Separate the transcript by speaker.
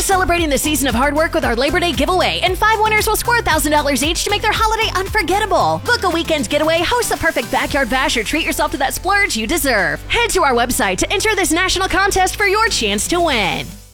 Speaker 1: celebrating the season of hard work with our Labor Day giveaway, and 5 winners will score $1,000 each to make their holiday unforgettable. Book a weekend getaway, host the perfect backyard bash, or treat yourself to that splurge you deserve. Head to our website to enter this national contest for your chance to win.